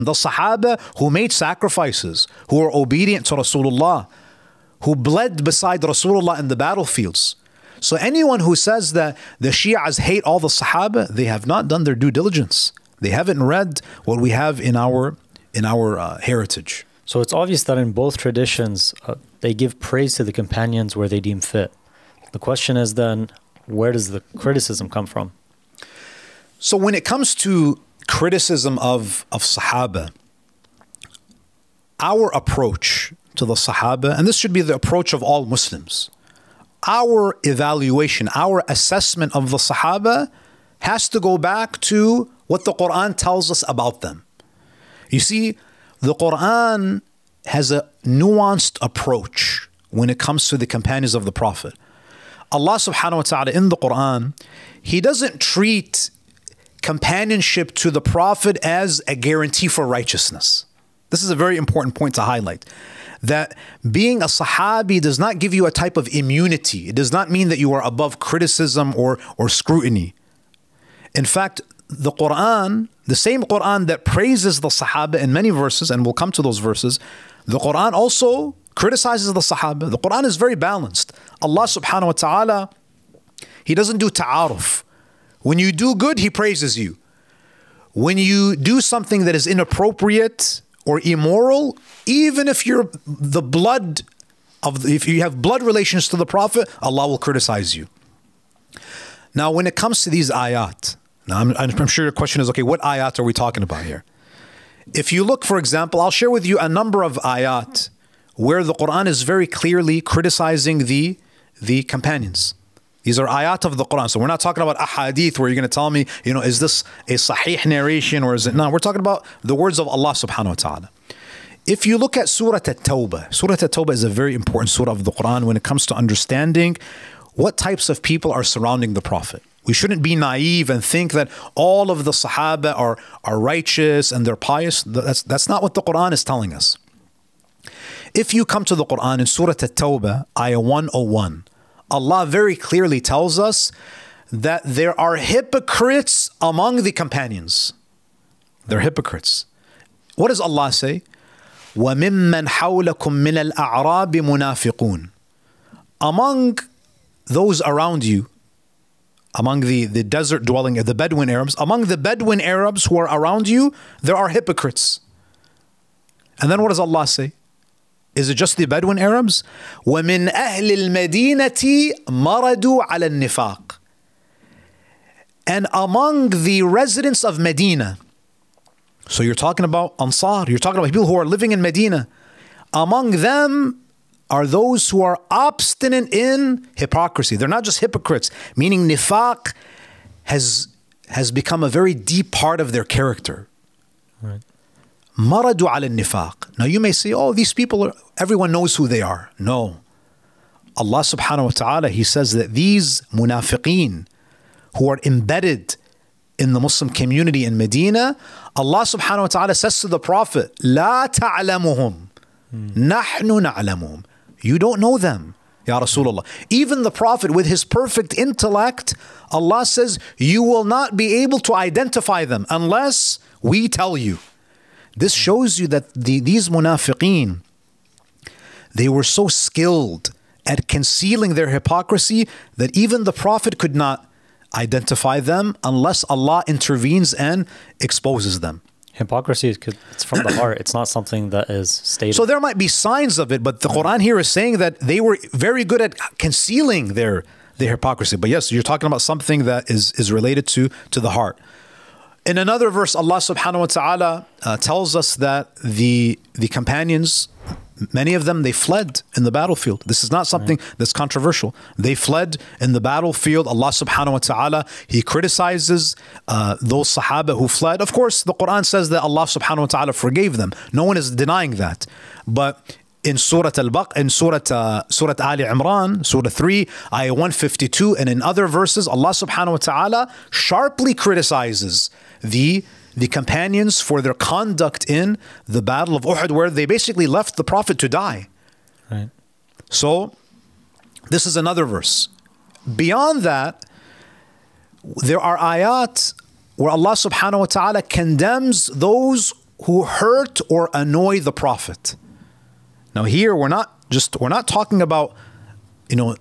The Sahaba who made sacrifices, who were obedient to Rasulullah, who bled beside Rasulullah in the battlefields. So anyone who says that the Shi'as hate all the Sahaba, they have not done their due diligence. They haven't read what we have in our heritage. So it's obvious that in both traditions, they give praise to the companions where they deem fit. The question is then, where does the criticism come from? So when it comes to criticism of Sahaba, our approach to the Sahaba, and this should be the approach of all Muslims, our evaluation, our assessment of the Sahaba has to go back to what the Quran tells us about them. You see, the Quran has a nuanced approach when it comes to the companions of the Prophet. Allah subhanahu wa ta'ala in the Quran, He doesn't treat companionship to the Prophet as a guarantee for righteousness. This is a very important point to highlight. That being a Sahabi does not give you a type of immunity. It does not mean that you are above criticism or scrutiny. In fact, the Quran, the same Quran that praises the Sahaba in many verses, and we'll come to those verses, the Quran also criticizes the Sahaba. The Quran is very balanced. Allah subhanahu wa ta'ala, He doesn't do ta'aruf. When you do good, He praises you. When you do something that is inappropriate or immoral, even if you're if you have blood relations to the Prophet, Allah will criticize you. Now, when it comes to these ayat, now I'm sure your question is, okay, what ayat are we talking about here? If you look, for example, I'll share with you a number of ayat where the Quran is very clearly criticizing the companions. These are ayat of the Quran. So we're not talking about ahadith where you're going to tell me, is this a sahih narration or is it not? We're talking about the words of Allah subhanahu wa ta'ala. If you look at Surah At-Tawbah, Surah At-Tawbah is a very important surah of the Quran when it comes to understanding what types of people are surrounding the Prophet. We shouldn't be naive and think that all of the Sahaba are righteous and they're pious. That's not what the Quran is telling us. If you come to the Quran in Surah At-Tawbah, ayah 101, Allah very clearly tells us that there are hypocrites among the companions. They're hypocrites. What does Allah say? وَمِمَّنْ حَوْلَكُمْ مِنَ الْأَعْرَابِ مُنَافِقُونَ. Among those around you, among the desert dwelling, the Bedouin Arabs, among the Bedouin Arabs who are around you, there are hypocrites. And then what does Allah say? Is it just the Bedouin Arabs? وَمِنْ أَهْلِ الْمَدِينَةِ مَرَدُوا عَلَى النِّفَاقِ. And among the residents of Medina, so you're talking about Ansar, you're talking about people who are living in Medina. Among them are those who are obstinate in hypocrisy. They're not just hypocrites, meaning nifaq has become a very deep part of their character. Right. Maradu ala nifaq. Now you may say, oh, these people, everyone knows who they are. No. Allah subhanahu wa ta'ala, He says that these munafiqeen who are embedded in the Muslim community in Medina, Allah subhanahu wa ta'ala says to the Prophet, La ta'lamuhum, nahnu na'lamuhum. You don't know them, Ya Rasulullah. Even the Prophet with his perfect intellect, Allah says, you will not be able to identify them unless we tell you. This shows you that these munafiqeen, they were so skilled at concealing their hypocrisy that even the Prophet could not identify them unless Allah intervenes and exposes them. Hypocrisy, it's from the heart. It's not something that is stated. So there might be signs of it, but the Quran here is saying that they were very good at concealing their hypocrisy. But yes, you're talking about something that is related to the heart. In another verse, Allah subhanahu wa ta'ala tells us that the companions, many of them, they fled in the battlefield. This is not something that's controversial. They fled in the battlefield. Allah subhanahu wa ta'ala, He criticizes those Sahaba who fled. Of course, the Quran says that Allah subhanahu wa ta'ala forgave them. No one is denying that. But in Surah Al-Baqarah, in Surah Ali Imran, Surah 3, Ayah 152, and in other verses, Allah subhanahu wa ta'ala sharply criticizes the companions for their conduct in the Battle of Uhud, where they basically left the Prophet to die. Right. So, this is another verse. Beyond that, there are ayat where Allah subhanahu wa ta'ala condemns those who hurt or annoy the Prophet. Now here we're not talking about,